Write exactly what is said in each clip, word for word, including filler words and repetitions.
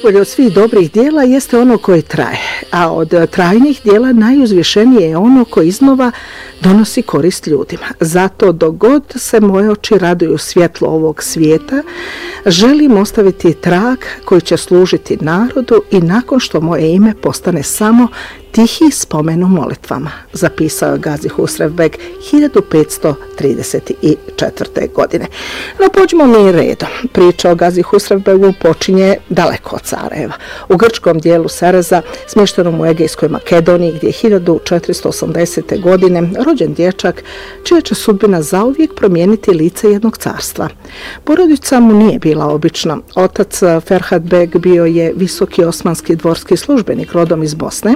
najbolje od svih dobrih dijela jeste ono koje traje, a od trajnih dijela najuzvišenije je ono koje iznova donosi korist ljudima. Zato dok god se moje oči raduju svjetlo ovog svijeta, želim ostaviti trag koji će služiti narodu i nakon što moje ime postane samo tihi spomen u molitvama, zapisao je Gazi Husrev Beg hiljadu petsto trideset četvrte. godine. No pođimo mi redom. Priča o Gazi Husrev Begu počinje daleko od Sarajeva, u grčkom dijelu Sereza, smještenom u Egejskoj Makedoniji, gdje je hiljadu četiristo osamdesete. godine rođen dječak čija će sudbina zauvijek promijeniti lice jednog carstva. Porodica mu nije bila obična. Otac Ferhat Beg bio je visoki osmanski dvorski službenik rodom iz Bosne,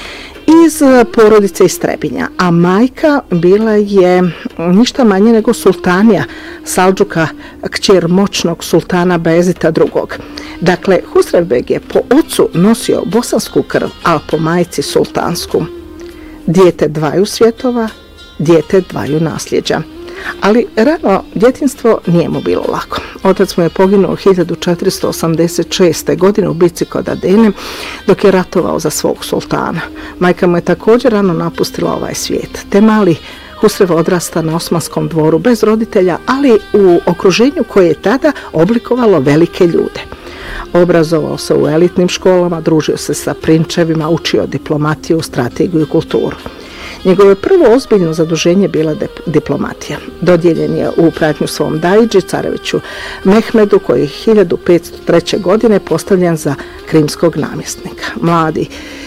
iz porodice iz Trebinja, a majka bila je ništa manje nego sultanija Salđuka, kćer moćnog sultana Bejazita drugog. Dakle, Husrev Beg je po ocu nosio bosansku krv, a po majci sultansku. Dijete dvaju svjetova, dijete dvaju nasljeđa. Ali rano djetinjstvo nije mu bilo lako. Otac mu je poginuo hiljadu četiristo osamdeset šeste. godine u bici kod Adene dok je ratovao za svog sultana. Majka mu je također rano napustila ovaj svijet. Te mali Husrev odrasta na osmanskom dvoru bez roditelja, ali u okruženju koje je tada oblikovalo velike ljude. Obrazovao se u elitnim školama, družio se sa prinčevima, učio diplomatiju, strategiju i kulturu. Njegovo prvo ozbiljno zaduženje bila diplomatija. Dodijeljen je u pratnju svom dajdži, careviću Mehmedu, koji je hiljadu petsto treće. godine postavljen za krimskog namjesnika. Mladi,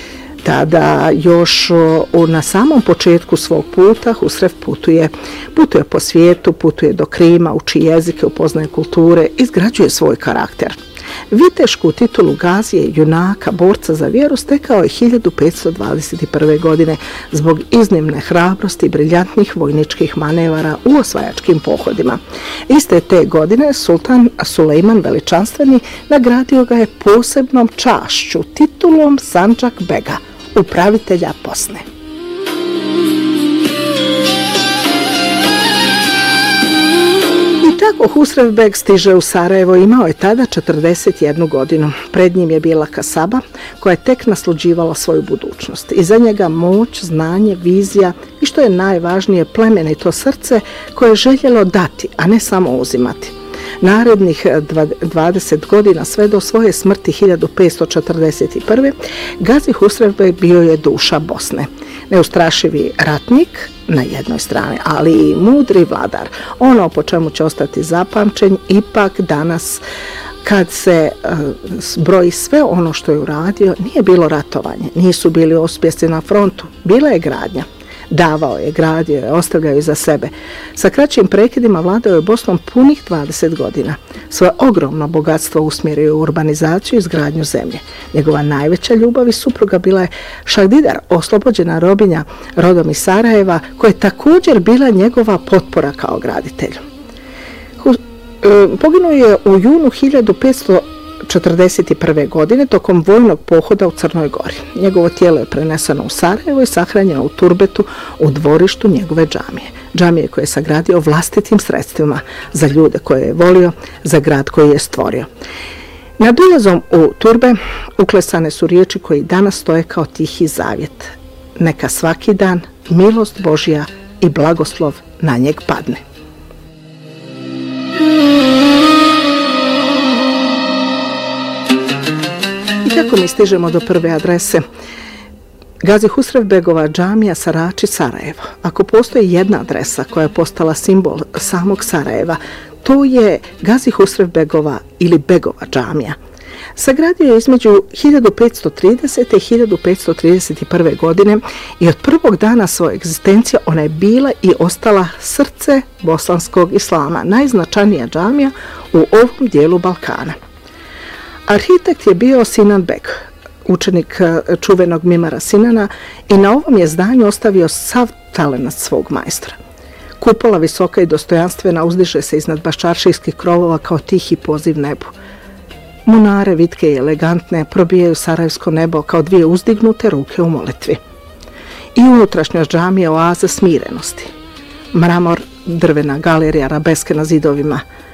tada još na samom početku svog puta, Husrev putuje, putuje po svijetu, putuje do Krima, uči jezike, upoznaje kulture, izgrađuje svoj karakter. Vitešku titulu Gazije, junaka, borca za vjeru stekao je hiljadu petsto dvadeset prve. godine zbog iznimne hrabrosti i briljantnih vojničkih manevara u osvajačkim pohodima. Iste te godine sultan Sulejman Veličanstveni nagradio ga je posebnom čašću, titulom Sandžak Bega, upravitelja Bosne. Tako Husrev Beg stiže u Sarajevo, imao je tada četrdeset jednu. godinu. Pred njim je bila kasaba koja je tek nasluđivala svoju budućnost. Iza njega moć, znanje, vizija i što je najvažnije plemenito srce koje je željelo dati, a ne samo uzimati. Narednih dvadeset godina sve do svoje smrti hiljadu petsto četrdeset prve. Gazi Husrev Beg bio je duša Bosne. Neustrašivi ratnik na jednoj strani, ali i mudri vladar. Ono po čemu će ostati zapamćen ipak danas kad se uh, broji sve ono što je uradio, nije bilo ratovanje, nisu bili uspjesi na frontu, bila je gradnja. Davao je, gradio je, ostavljao je za sebe. Sa kraćim prekidima vladao je Bosnom punih dvadeset godina. Svoje ogromno bogatstvo usmjerio u urbanizaciju i izgradnju zemlje. Njegova najveća ljubav i supruga bila je Šahdidar, oslobođena robinja rodom iz Sarajeva, koja je također bila njegova potpora kao graditelju. Poginuo je u junu hiljadu petsto četrdeset prve. godine tokom vojnog pohoda u Crnoj Gori. Njegovo tijelo je preneseno u Sarajevo i sahranjeno u turbetu u dvorištu njegove džamije. Džamije koje je sagradio vlastitim sredstvima za ljude koje je volio, za grad koji je stvorio. Nad ulazom u turbe uklesane su riječi koji danas stoje kao tihi zavjet. Neka svaki dan milost Božja i blagoslov na njeg padne. Kako mi stižemo do prve adrese? Gazi Husrev Begova džamija Sarači, Sarajevo. Ako postoji jedna adresa koja je postala simbol samog Sarajeva, to je Gazi Husrev Begova ili Begova džamija. Sagradio je između hiljadu petsto tridesete. i hiljadu petsto trideset prve. godine i od prvog dana svoje egzistencije ona je bila i ostala srce bosanskog islama, najznačajnija džamija u ovom dijelu Balkana. Arhitekt je bio Sinan Beg, učenik čuvenog Mimara Sinana, i na ovom je zdanju ostavio sav talenat svog majstora. Kupola visoka i dostojanstvena uzdiže se iznad baščaršijskih krovova kao tihi poziv nebu. Munare vitke i elegantne probijaju sarajevsko nebo kao dvije uzdignute ruke u molitvi. I unutrašnjost džamije oaza smirenosti. Mramor, drvena galerija, arabeske na zidovima,